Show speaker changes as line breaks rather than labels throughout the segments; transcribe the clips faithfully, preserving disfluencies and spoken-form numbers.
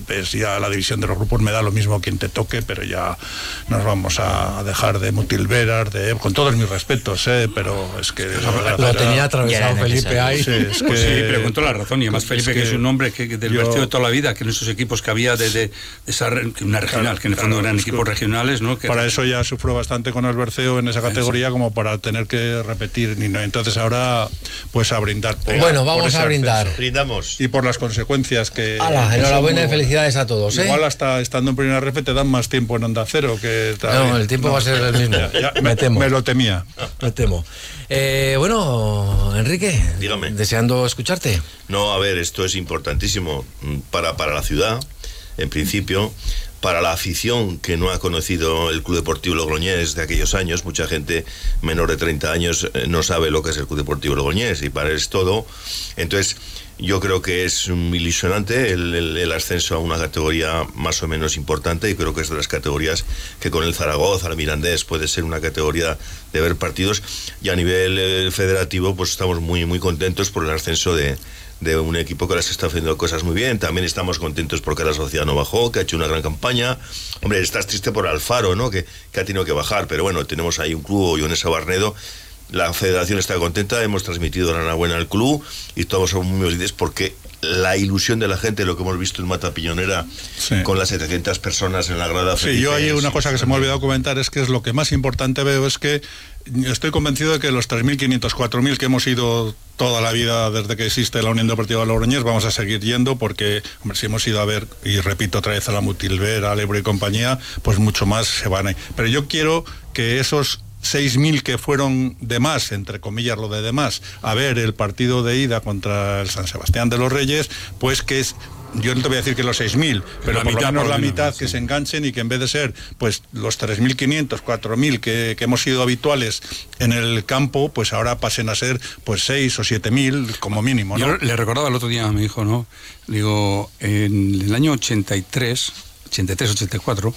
Entonces ya la división de los grupos me da lo mismo quien te toque, pero ya nos vamos a dejar de Mutilveras, de con todos mis respetos, ¿eh? Pero es que
lo, lo tenía atravesado Felipe ahí.
Sí, es que, sí, pero con toda la razón, y además Felipe, es que, que es un hombre que, que del yo, Berceo de toda la vida, que en esos equipos que había de, de, de esa una regional, claro, que en el fondo claro, eran equipos regionales, ¿no? Que
para eso ya sufro bastante con el Berceo en esa categoría, sí, como para tener que repetir, y no, entonces ahora pues a brindar por,
bueno, vamos a brindar
ascenso. Brindamos
y por las consecuencias que
¡Hala! Enhorabuena y felicidades a todos, ¿eh?
Igual hasta estando en primera ref te dan más tiempo en Onda Cero que
no, el tiempo no, va a ser el mismo.
Ya, ya, me, me temo me lo temía
me temo eh, bueno, Enrique,
dígame,
deseando escucharte.
No, a ver, esto es importantísimo para, para la ciudad, en principio, para la afición que no ha conocido el Club Deportivo Logroñés de aquellos años. Mucha gente menor de treinta años eh, no sabe lo que es el Club Deportivo Logroñés, y para él es todo. Entonces yo creo que es ilusionante el, el, el ascenso a una categoría más o menos importante, y creo que es de las categorías que con el Zaragoza, el Mirandés, puede ser una categoría de ver partidos, y a nivel eh, federativo pues estamos muy muy contentos por el ascenso de de un equipo que las está haciendo cosas muy bien. También estamos contentos porque la sociedad no bajó, que ha hecho una gran campaña. Hombre, estás triste por Alfaro, ¿no? Que, que ha tenido que bajar, pero bueno, tenemos ahí un club, Ionesa Barnedo. La federación está contenta, hemos transmitido la enhorabuena al club y todos somos muy felices porque la ilusión de la gente, lo que hemos visto en Mata Piñonera, sí, con las setecientas personas en la grada.
Sí, felices, yo hay una cosa que se me ha olvidado comentar, es que es lo que más importante veo, es que estoy convencido de que los tres mil quinientos, cuatro mil que hemos ido toda la vida desde que existe la Unión Deportiva Logroñés, vamos a seguir yendo porque, hombre, si hemos ido a ver, y repito otra vez, a la Mutilvera, al Ebro y compañía, pues mucho más se van a ir. Pero yo quiero que esos seis mil que fueron de más, entre comillas lo de de más, a ver el partido de ida contra el San Sebastián de los Reyes, pues que es, yo no te voy a decir que los seis mil, pero la por mitad, lo menos por la menos, mitad, sí, que se enganchen, y que en vez de ser pues los tres mil quinientos, cuatro mil que, que hemos sido habituales en el campo, pues ahora pasen a ser pues seis o siete mil como mínimo, ¿no?
Yo le recordaba el otro día a mi hijo, ¿no? Digo, en el año ochenta y tres, ochenta y tres, ochenta y cuatro,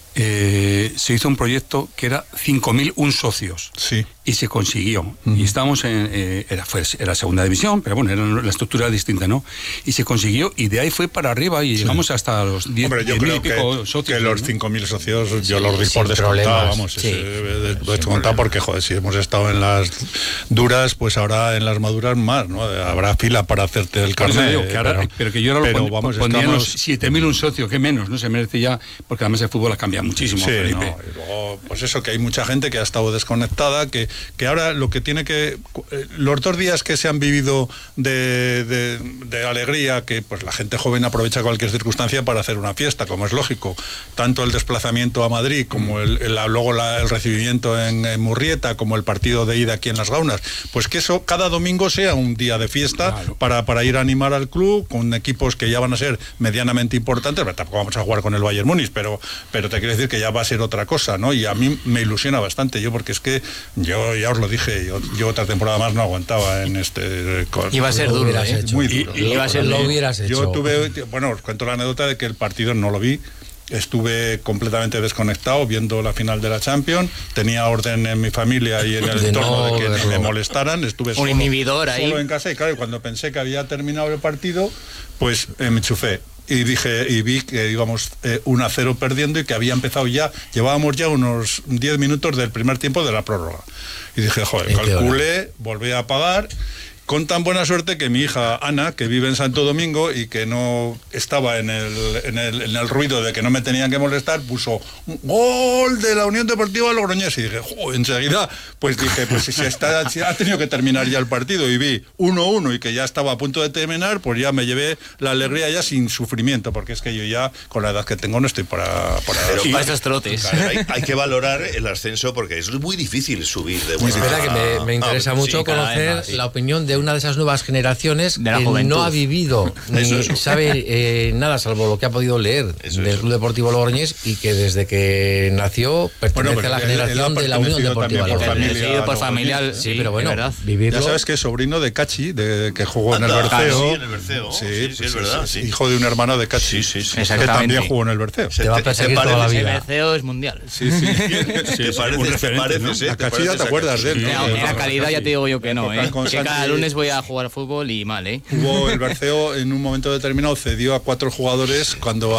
Eh, se hizo un proyecto que era cinco mil un socios,
sí,
y se consiguió. Uh-huh. Y estábamos en eh, era, fue, era segunda división, pero bueno, era, la estructura era distinta, ¿no? Y se consiguió, y de ahí fue para arriba, y sí, llegamos hasta los diez mil y pico
que,
socios.
Que los
¿no?
cinco mil socios, sí, yo los di
sí,
por descontado, vamos,
sí,
es, sí, descontado, porque joder, si hemos estado en las duras, pues ahora en las maduras más, ¿no? Habrá fila para hacerte el carnet.
Digo, que ahora, pero, pero que yo ahora
pero,
lo
vamos,
pondría
estamos...
los siete mil un socio, que menos, ¿no? Se merece ya, porque además el fútbol ha cambiado muchísimo.
Sí, no, y luego, pues eso, que hay mucha gente que ha estado desconectada, que, que ahora lo que tiene que... Los dos días que se han vivido de, de, de alegría, que pues la gente joven aprovecha cualquier circunstancia para hacer una fiesta, como es lógico, tanto el desplazamiento a Madrid, como el, el, luego la, el recibimiento en, en Murrieta, como el partido de ida aquí en Las Gaunas, pues que eso cada domingo sea un día de fiesta, claro, para, para ir a animar al club, con equipos que ya van a ser medianamente importantes. Pero tampoco vamos a jugar con el Bayern Múnich, pero, pero te quiero decir que ya va a ser otra cosa, ¿no? Y a mí me ilusiona bastante, yo, porque es que yo ya os lo dije, yo, yo otra temporada más no aguantaba en este...
Iba a ser duro, ¿eh?
Muy duro.
Y, iba a ser, lo hubieras hecho.
Yo tuve, bueno, os cuento la anécdota de que el partido no lo vi, estuve completamente desconectado viendo la final de la Champions, tenía orden en mi familia y en el de entorno no, de que no me molestaran, estuve solo,
un inhibidor ahí,
solo en casa, y claro, cuando pensé que había terminado el partido, pues eh, me enchufé. Y dije, y vi que íbamos eh, uno a cero perdiendo, y que había empezado ya, llevábamos ya unos diez minutos del primer tiempo de la prórroga. Y dije, joder, calculé, volví a apagar, con tan buena suerte que mi hija Ana, que vive en Santo Domingo y que no estaba en el, en el, en el ruido de que no me tenían que molestar, puso un gol de la Unión Deportiva Logroñés, y dije, joder, enseguida, pues dije, pues si, está, si ha tenido que terminar ya el partido, y vi uno uno y que ya estaba a punto de terminar, pues ya me llevé la alegría ya sin sufrimiento, porque es que yo ya, con la edad que tengo, no estoy para... para
Pero para esos trotes.
Claro, hay, hay que valorar el ascenso, porque es muy difícil subir de
buena. Es verdad que me, me interesa ah, mucho sí, conocer más, sí. la opinión de una de esas nuevas generaciones que juventud. no ha vivido ni es. sabe eh, nada salvo lo que ha podido leer eso del Club Deportivo Logroñés, y que desde que nació pertenece bueno, a la él, generación él de la Unión Deportiva
Logroñés. Por familia,
sí, pero bueno, vivirlo.
Ya sabes que es sobrino de Cachi, de, que jugó Anda, en el Berceo.
Sí, en el Berceo.
Sí,
sí, sí, es verdad. Sí.
Hijo de un hermano de Cachi,
sí, sí, sí.
que también jugó en el Berceo.
Te va a perseguir toda la vida.
El Berceo es mundial.
Sí, sí. Te pareces,
a Cachi ya te acuerdas de él.
En la calidad ya te digo yo que no, ¿eh? Que cada lunes voy a jugar fútbol y mal, ¿eh?
Hubo el Berceo en un momento determinado cedió a cuatro jugadores cuando